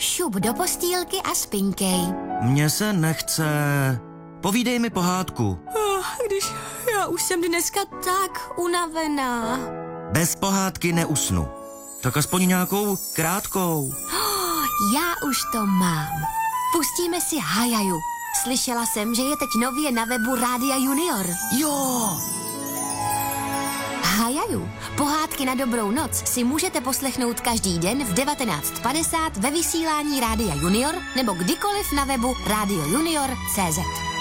šup do postýlky a spinkej. Mně se nechce. Povídej mi pohádku. Když já už jsem dneska tak unavená. Bez pohádky neusnu. Tak aspoň nějakou krátkou. Já už to mám. Pustíme si Hajaju. Slyšela jsem, že je teď nově na webu Rádia Junior. Jo! Hajaju, pohádky na dobrou noc si můžete poslechnout každý den v 19:50 ve vysílání Rádia Junior nebo kdykoliv na webu radiojunior.cz.